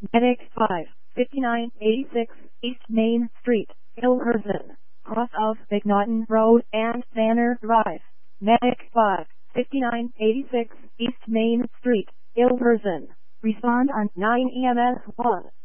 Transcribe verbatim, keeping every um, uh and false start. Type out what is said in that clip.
Medic five, fifty-nine eighty-six East Main Street, Hilversum, cross of McNaughton Road and Banner Drive. Medic five, fifty-nine eighty-six East Main Street, Hilversum. Respond on nine E M S one.